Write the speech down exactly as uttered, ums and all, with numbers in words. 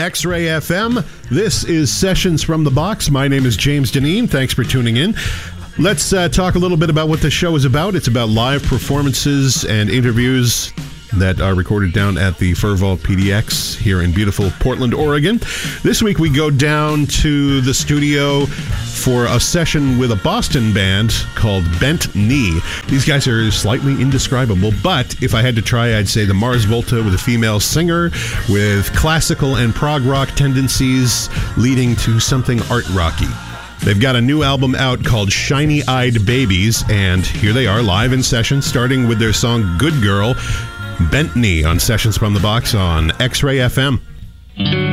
X-Ray F M. This is Sessions from the Box. My name is James Deneen. Thanks for tuning in. Let's uh, talk a little bit about what the show is about. It's about live performances and interviews that are recorded down at the Fur Vault P D X here in beautiful Portland, Oregon. This week we go down to the studio for a session with a Boston band called Bent Knee. These guys are slightly indescribable, but if I had to try, I'd say the Mars Volta with a female singer with classical and prog rock tendencies leading to something art rocky. They've got a new album out called Shiny Eyed Babies, and here they are live in session, starting with their song Good Girl. Bent Knee on Sessions from the Box on X-Ray F M.